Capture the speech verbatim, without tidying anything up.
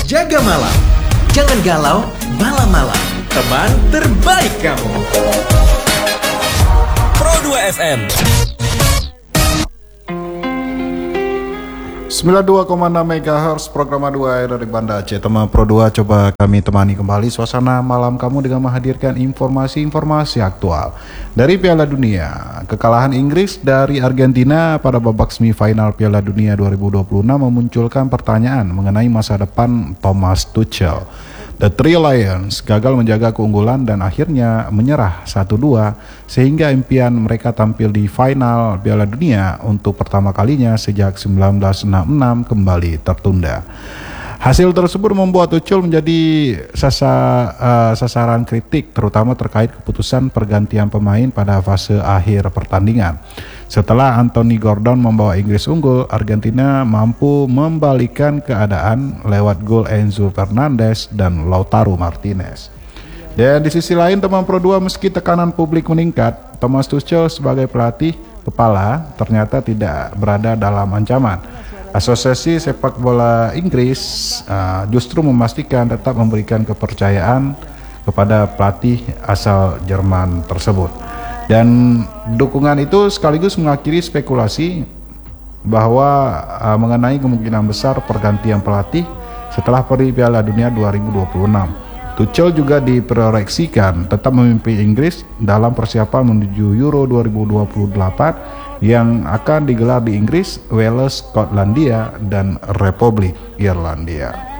Jaga malam. Jangan galau malam-malam. Teman terbaik kamu. Pro dua F M. sembilan puluh dua koma enam megahertz program dua dari Banda Aceh. Teman Pro dua, coba kami temani kembali suasana malam kamu dengan menghadirkan informasi-informasi aktual dari Piala Dunia. Kekalahan Inggris dari Argentina pada babak semifinal Piala Dunia dua ribu dua puluh enam memunculkan pertanyaan mengenai masa depan Thomas Tuchel. The Three Lions gagal menjaga keunggulan dan akhirnya menyerah satu dua sehingga impian mereka tampil di final Piala Dunia untuk pertama kalinya sejak seribu sembilan ratus enam puluh enam kembali tertunda. Hasil tersebut membuat Tuchel menjadi sasa, uh, sasaran kritik terutama terkait keputusan pergantian pemain pada fase akhir pertandingan. Setelah Anthony Gordon membawa Inggris unggul, Argentina mampu membalikan keadaan lewat gol Enzo Fernandez dan Lautaro Martinez. Dan di sisi lain teman Pro dua, meski tekanan publik meningkat, Thomas Tuchel sebagai pelatih kepala ternyata tidak berada dalam ancaman. Asosiasi Sepak Bola Inggris uh, justru memastikan tetap memberikan kepercayaan kepada pelatih asal Jerman tersebut. Dan dukungan itu sekaligus mengakhiri spekulasi bahwa uh, mengenai kemungkinan besar pergantian pelatih setelah peri Piala Dunia dua ribu dua puluh enam. Tuchel juga diproyeksikan tetap memimpin Inggris dalam persiapan menuju Euro dua ribu dua puluh delapan yang akan digelar di Inggris, Wales, Skotlandia, dan Republik Irlandia.